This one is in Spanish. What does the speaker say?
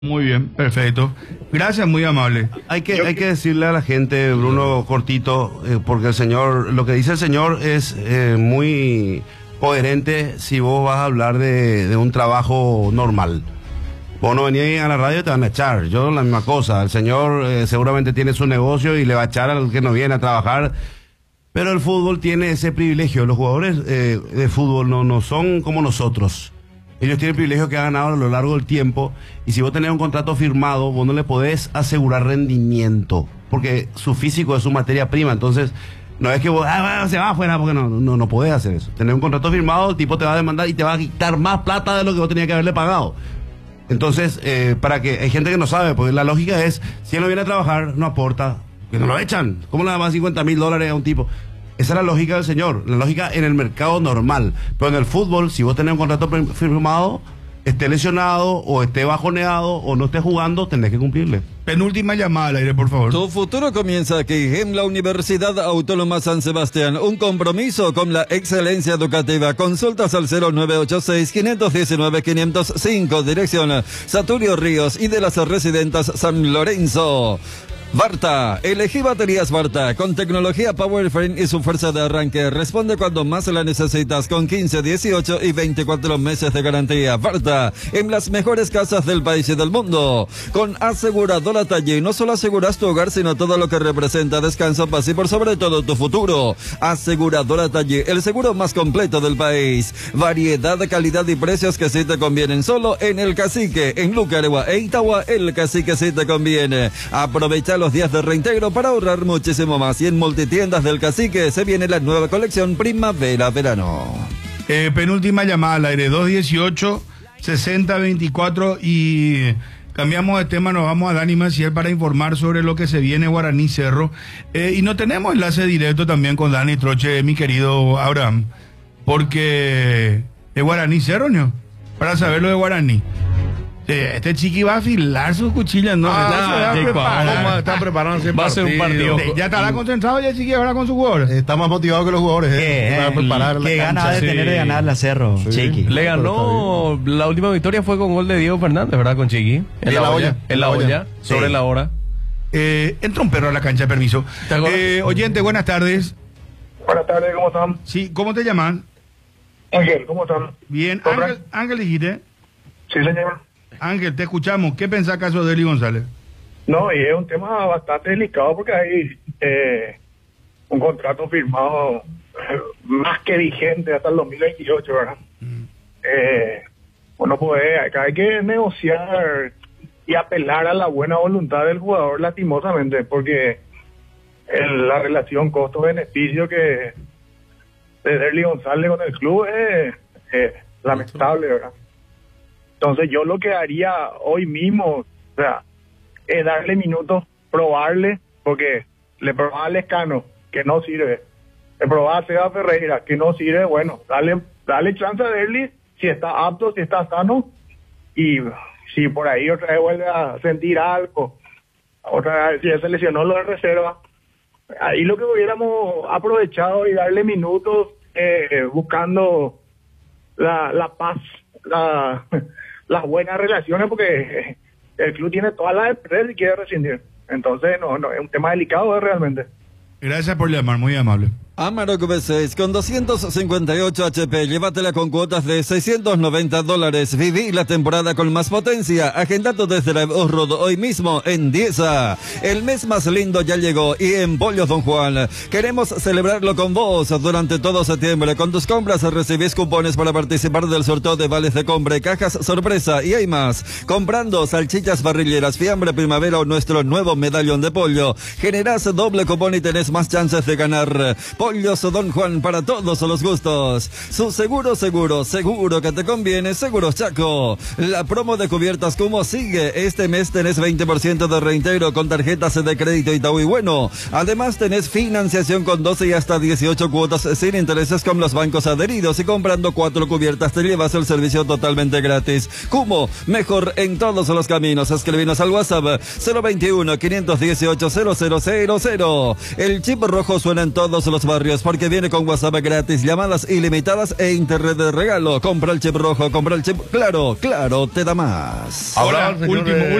Muy bien, perfecto. Gracias, muy amable. Hay que decirle a la gente, Bruno, cortito, porque lo que dice el señor es muy coherente si vos vas a hablar de un trabajo normal. Vos no venís a la radio y te van a echar. Yo la misma cosa. El señor seguramente tiene su negocio y le va a echar al que no viene a trabajar. Pero el fútbol tiene ese privilegio. Los jugadores de fútbol no son como nosotros. Ellos tienen el privilegio que han ganado a lo largo del tiempo. Y si vos tenés un contrato firmado, vos no le podés asegurar rendimiento. Porque su físico es su materia prima. Entonces, no es que vos se va afuera, porque no podés hacer eso. Tener un contrato firmado, el tipo te va a demandar y te va a quitar más plata de lo que vos tenías que haberle pagado. Entonces, hay gente que no sabe, porque la lógica es, si él no viene a trabajar, no aporta, que no lo echan. ¿Cómo le dan más $50,000 a un tipo? Esa es la lógica del señor, la lógica en el mercado normal. Pero en el fútbol, si vos tenés un contrato firmado, esté lesionado o esté bajoneado o no esté jugando, tenés que cumplirle. Penúltima llamada al aire, por favor. Tu futuro comienza aquí, en la Universidad Autónoma San Sebastián. Un compromiso con la excelencia educativa. Consultas al 0986-519-505, dirección Saturio Ríos y de las Residentas San Lorenzo. Varta, elegí baterías Varta, con tecnología Powerframe y su fuerza de arranque. Responde cuando más la necesitas, con 15, 18 y 24 meses de garantía. Varta, en las mejores casas del país y del mundo. Con aseguradora Talle, no solo aseguras tu hogar, sino todo lo que representa descanso, paz y por sobre todo tu futuro. Aseguradora Talle, el seguro más completo del país. Variedad, calidad y precios que sí te convienen. Solo en El Cacique, en Lucarehua e Itagua, El Cacique sí te conviene. Aprovecha los días de reintegro para ahorrar muchísimo más. Y en Multitiendas del Cacique se viene la nueva colección Primavera-Verano. Penúltima llamada al aire, 218-6024, y cambiamos de tema, nos vamos a Dani Maciel para informar sobre lo que se viene Guaraní Cerro. Y no tenemos enlace directo también con Dani Troche, mi querido Abraham, porque es Guaraní Cerro, ¿no? Para saber lo de Guaraní. Este chiqui va a afilar sus cuchillas, ¿no? Está preparándose. Va a ser un partido. Ya estará concentrado ya el chiqui ahora con sus jugadores. Está más motivado que los jugadores. Para preparar la qué cancha. ganas de tener de ganar la Cerro, Sí. Chiqui. Le ganó, la última victoria fue con gol de Diego Fernández, ¿verdad? Con Chiqui. En la olla. En la olla, sobre la hora. Entra un perro a la cancha, permiso. Oyente, buenas tardes. Buenas tardes, ¿cómo están? Sí, ¿cómo te llaman? Ángel, ¿cómo están? Bien, Ángel dijiste. Sí, señor. Ángel, te escuchamos. ¿Qué pensás caso de Eli González? No, y es un tema bastante delicado porque hay un contrato firmado más que vigente hasta el 2028, ¿verdad? Bueno, pues acá hay que negociar y apelar a la buena voluntad del jugador, lastimosamente, porque la relación costo-beneficio que de Derly González con el club es lamentable, ¿verdad? Entonces yo lo que haría hoy mismo, o sea, es darle minutos, probarle, porque le probaba a Lescano, que no sirve, le probaba a Seba Ferreira, que no sirve, bueno, dale chance a Derly, si está apto, si está sano, y si por ahí otra vez vuelve a sentir algo, otra vez si ya se lesionó lo de reserva, ahí lo que hubiéramos aprovechado y darle minutos buscando la paz, las buenas relaciones, porque el club tiene todas las de perder y quiere rescindir. Entonces, no, es un tema delicado realmente. Gracias por llamar, muy amable. Amarok V6 con 258 HP, llévatela con cuotas de $690. Viví la temporada con más potencia. Agendando desde la Osrod hoy mismo en Dieza. El mes más lindo ya llegó y en Pollos Don Juan queremos celebrarlo con vos durante todo septiembre. Con tus compras recibís cupones para participar del sorteo de vales de compra y cajas sorpresa, y hay más. Comprando salchichas parrilleras, fiambre primavera o nuestro nuevo medallón de pollo, generás doble cupón y tenés más chances de ganar. Pollos Don Juan, para todos los gustos. Su seguro que te conviene. Seguros Chaco. La promo de cubiertas como sigue. Este mes tenés 20% de reintegro con tarjetas de crédito Itaú y Bueno. Además tenés financiación con 12 y hasta 18 cuotas sin intereses con los bancos adheridos, y comprando 4 cubiertas te llevas el servicio totalmente gratis. Cumo, mejor en todos los caminos. Escribinos al WhatsApp 021-518-0000. El chip rojo suena en todos los barrios porque viene con WhatsApp gratis, llamadas ilimitadas e internet de regalo. Compra el chip rojo, compra el chip claro, claro, te da más. Ahora, Ahora, señor, último